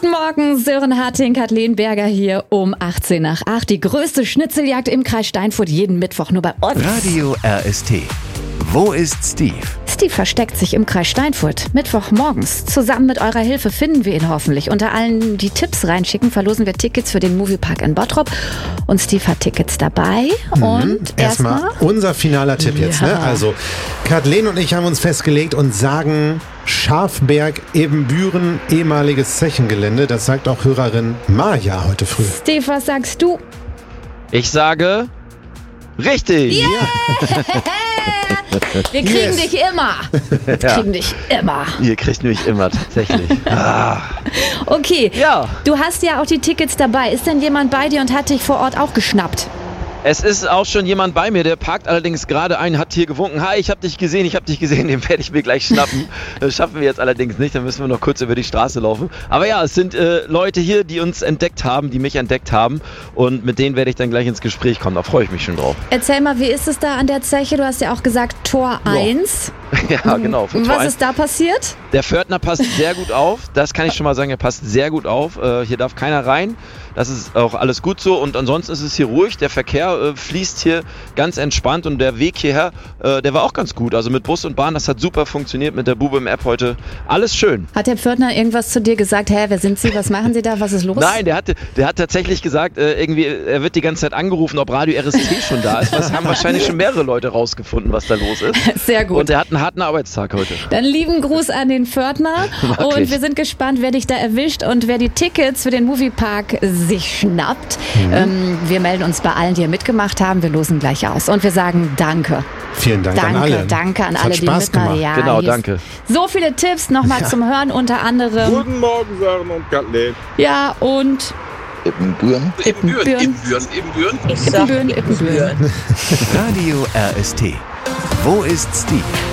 Guten Morgen, Sören Harting, Kathleen Berger hier um 18 nach 8. Die größte Schnitzeljagd im Kreis Steinfurt jeden Mittwoch nur bei uns. Radio RST. Wo ist Steve? Steve versteckt sich im Kreis Steinfurt. Mittwochmorgens. Zusammen mit eurer Hilfe finden wir ihn hoffentlich. Unter allen, die Tipps reinschicken, verlosen wir Tickets für den Moviepark in Bottrop. Und Steve hat Tickets dabei. Und erstmal unser finaler Tipp jetzt. Ne? Also, Kathleen und ich haben uns festgelegt und sagen Schafberg, Ebenbüren, ehemaliges Zechengelände. Das sagt auch Hörerin Maja heute früh. Steve, was sagst du? Ich sage richtig. Yeah! Wir kriegen dich immer. Wir kriegen dich immer. Ihr kriegt mich immer, tatsächlich. Okay, Ja. Du hast ja auch die Tickets dabei. Ist denn jemand bei dir und hat dich vor Ort auch geschnappt? Es ist auch schon jemand bei mir, der parkt allerdings gerade ein, hat hier gewunken. Hi, ich hab dich gesehen, den werde ich mir gleich schnappen. Das schaffen wir jetzt allerdings nicht, dann müssen wir noch kurz über die Straße laufen. Aber ja, es sind Leute hier, die uns entdeckt haben, die mich entdeckt haben und mit denen werde ich dann gleich ins Gespräch kommen, da freue ich mich schon drauf. Erzähl mal, wie ist es da an der Zeche? Du hast ja auch gesagt Tor 1. Ja, genau. Was ist da passiert? Der Pförtner passt sehr gut auf, das kann ich schon mal sagen, er passt sehr gut auf. Hier darf keiner rein, das ist auch alles gut so und ansonsten ist es hier ruhig, der Verkehr fließt hier ganz entspannt und der Weg hierher, der war auch ganz gut. Also mit Bus und Bahn, das hat super funktioniert mit der Bube-App heute, alles schön. Hat der Pförtner irgendwas zu dir gesagt? Hä, wer sind Sie, was machen Sie da, was ist los? Nein, der hat tatsächlich gesagt, irgendwie, er wird die ganze Zeit angerufen, ob Radio RST schon da ist. Das haben wahrscheinlich schon mehrere Leute rausgefunden, was da los ist. Sehr gut. Und er hat einen harten Arbeitstag heute. Dann lieben Gruß an den Pförtner und wir sind gespannt, wer dich da erwischt und wer die Tickets für den Moviepark sich schnappt. Wir melden uns bei allen, die hier mitgemacht haben. Wir losen gleich aus und wir sagen Danke. Vielen Dank an alle. Danke an Es alle, hat die Spaß mitmachen. gemacht. Ja, Genau, hier ist danke. So viele Tipps nochmal zum Hören, unter anderem. Guten Morgen, Sören und Kathleen. Ja, und Ippenbüren. Ippenbüren. Ich sag Ippenbüren. Radio RST. Wo ist Steve?